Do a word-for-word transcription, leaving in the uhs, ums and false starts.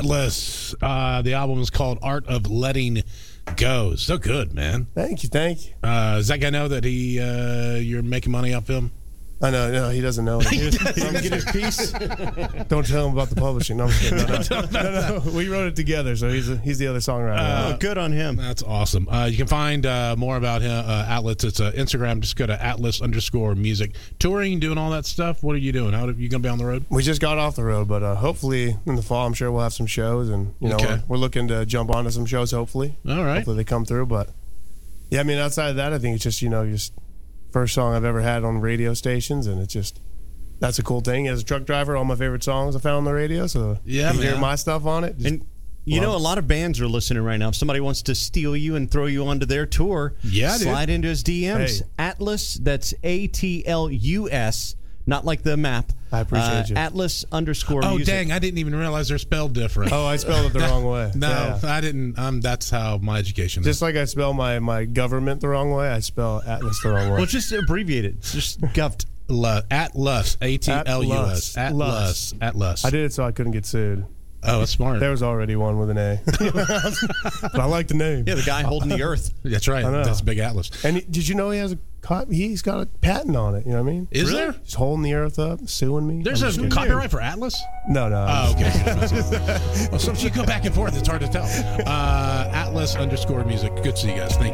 Atlas. Uh, the album is called Art of Letting Go. So good, man. Thank you, thank you. Uh, does that guy know that he uh, you're making money off him? I know, no, he doesn't know. He doesn't get his piece. Don't tell him about the publishing. No, I'm just kidding. No, no, no, no. We wrote it together, so he's a, he's the other songwriter. Uh, oh, good on him. That's awesome. Uh, you can find uh, more about him, uh, Atlas. It's uh, Instagram. Just go to Atlas underscore music. Touring, doing all that stuff. What are you doing? How are you going to be on the road? We just got off the road, but uh, hopefully in the fall, I'm sure we'll have some shows, and you know, Okay. we're, we're looking to jump onto some shows. Hopefully, All right. hopefully they come through. But yeah, I mean, outside of that, I think it's just you know, just first song I've ever had on radio stations, and it's just. That's a cool thing. As a truck driver, all my favorite songs I found on the radio, so Yeah, you hear man. my stuff on it. Just, And you well, know, a lot of bands are listening right now. If somebody wants to steal you and throw you onto their tour, Yeah, dude. slide into his D Ms. Hey. Atlas, that's A T L U S, not like the map. I appreciate uh, you. Atlas underscore Oh, music. dang. I didn't even realize they're spelled different. oh, I spelled it the wrong way. No, Yeah, yeah. I didn't. Um, that's how my education is. Just like I spell my, my government the wrong way, I spell Atlas the wrong way. Well, just abbreviate it. Just Guft. Lu- Atlas, A T L U S. Atlas. Atlas. Atlas. I did it so I couldn't get sued. Oh, that's smart. There was already one with an A. But I like the name. Yeah, the guy holding the earth. That's right. I know. That's Big Atlas. And he- did you know he has a co- he's got a patent on it? You know what I mean? Is Really? there? He's holding the earth up, suing me. There's I'm a just kidding. copyright for Atlas? No, no. Oh, okay. Well, sometimes you go back and forth. It's hard to tell. Uh, Atlas underscore music. Good to see you guys. Thank you.